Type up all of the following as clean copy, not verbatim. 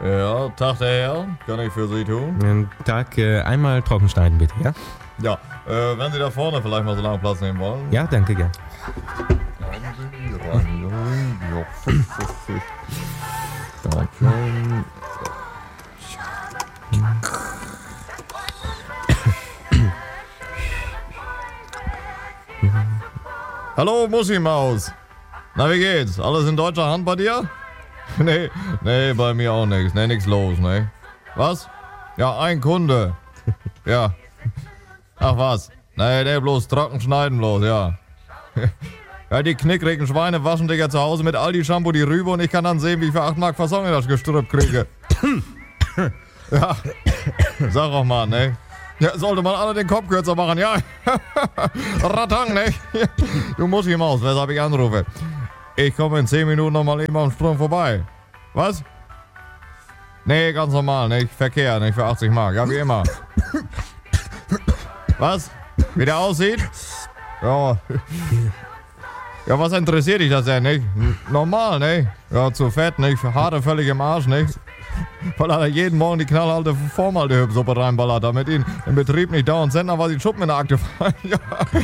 Ja, Tag der Herr, kann ich für Sie tun? Guten Tag, einmal trocken schneiden bitte, ja? Ja, wenn Sie da vorne vielleicht mal so lange Platz nehmen wollen. Ja, danke, gern. Hallo Muschi-Maus. Na, wie geht's? Alles in deutscher Hand bei dir? Nee, bei mir auch nichts. Nee, nix los, ne? Was? Ja, ein Kunde. Ja. Ach was? Nee, bloß trocken schneiden bloß, ja. Ja, die knickrigen Schweine waschen dich ja zu Hause mit Aldi-Shampoo die Rübe und ich kann dann sehen, wie ich für 8 Mark Fasson in das Gestrüpp kriege. Ja. Sag auch mal, ne? Ja, sollte man alle den Kopf kürzer machen, ja. Ratang, ne? Du musst hier Maus, weshalb ich anrufe. Ich komme in 10 Minuten nochmal eben am Sprung vorbei. Was? Nee, ganz normal, nicht? Verkehr, nicht? Für 80 Mark, ja, wie immer. Was? Wie der aussieht? Ja. Ja, was interessiert dich das denn, nicht? Normal, nicht? Ja, zu fett, nicht? Haare völlig im Arsch, nicht? Weil er jeden Morgen die knallhalte Formaldehyd-Suppe reinballert, damit ihn im Betrieb nicht dauernd Sender, weil die Schuppen in der Akte fallen. Ja.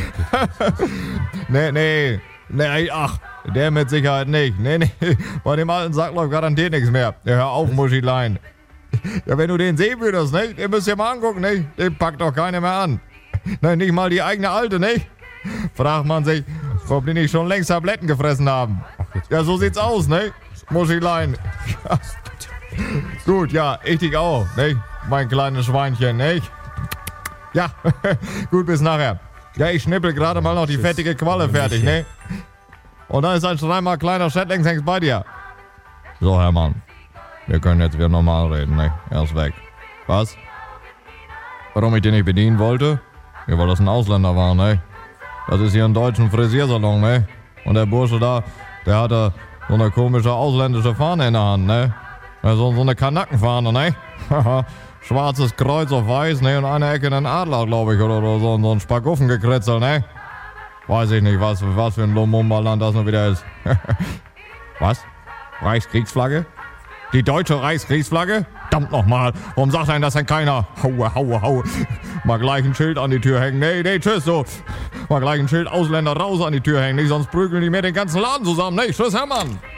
Nee, ach, der mit Sicherheit nicht. Nee, bei dem alten Sack läuft garantiert nichts mehr. Ja, hör auf, Muschilein. Ja, wenn du den sehen würdest, nicht? Den müsst ihr mal angucken, nicht? Den packt doch keiner mehr an. Nein, nicht mal die eigene Alte, nicht? Fragt man sich, ob die nicht schon längst Tabletten gefressen haben. Ja, so sieht's aus, ne? Muschilein. Ja. Gut, ja, ich dich auch, ne? Mein kleines Schweinchen, ne? Ja, gut, bis nachher. Ja, ich schnippel gerade mal noch die fettige Qualle fertig, ne? Und dann ist ein schreimer kleiner Shetlandshengst bei dir. So, Hermann. Wir können jetzt wieder normal reden, ne? Er ist weg. Was? Warum ich den nicht bedienen wollte? Ja, weil das ein Ausländer war, ne? Das ist hier ein deutschen Frisiersalon, ne? Und der Bursche da, der hatte so eine komische ausländische Fahne in der Hand, ne? So eine Kanackenfahne, ne? Schwarzes Kreuz auf weiß, ne? Und eine Ecke einen Adler, glaube ich, oder so ein Spaguffengekritzel, ne? Weiß ich nicht, was für ein Lumumba-Land das noch wieder ist. Was? Reichskriegsflagge? Die deutsche Reichskriegsflagge? Verdammt nochmal, warum sagt einem das denn keiner? Haue. Mal gleich ein Schild an die Tür hängen. Nee, tschüss, so. Mal gleich ein Schild Ausländer raus an die Tür hängen. Nicht, sonst prügeln die mir den ganzen Laden zusammen. Nee, tschüss, Hermann.